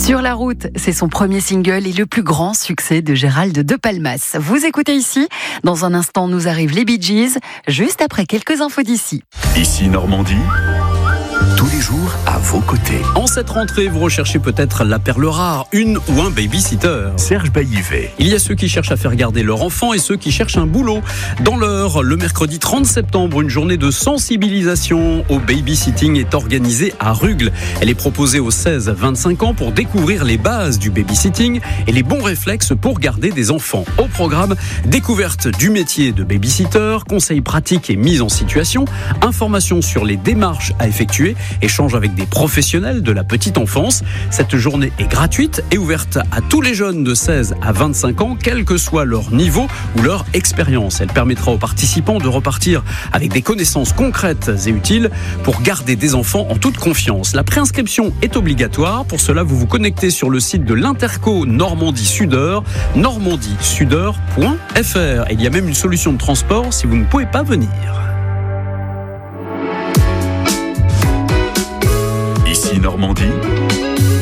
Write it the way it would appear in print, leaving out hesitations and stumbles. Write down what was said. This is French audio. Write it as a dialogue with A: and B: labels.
A: Sur la route, c'est son premier single et le plus grand succès de Gérald de Palmas. Vous écoutez ici. Dans un instant, nous arrivent les Bee Gees, juste après quelques infos d'ici.
B: Ici Normandie, tous les jours à vos côtés.
C: En cette rentrée, vous recherchez peut-être la perle rare, une ou un babysitter.
B: Serge Baillivet.
C: Il y a ceux qui cherchent à faire garder leur enfant et ceux qui cherchent un boulot. Dans l'heure, le mercredi 30 septembre, une journée de sensibilisation au babysitting est organisée à Rugles. Elle est proposée aux 16-25 ans pour découvrir les bases du babysitting et les bons réflexes pour garder des enfants. Au programme, découverte du métier de babysitter, conseils pratiques et mise en situation, informations sur les démarches à effectuer, échange avec des professionnels de la petite enfance. Cette journée est gratuite et ouverte à tous les jeunes de 16 à 25 ans, quel que soit leur niveau ou leur expérience. Elle permettra aux participants de repartir avec des connaissances concrètes et utiles pour garder des enfants en toute confiance. La préinscription est obligatoire. Pour cela, vous vous connectez sur le site de l'Interco Normandie-Sudeur, normandiesudeur.fr. Il y a même une solution de transport si vous ne pouvez pas venir.
B: Ici Normandie,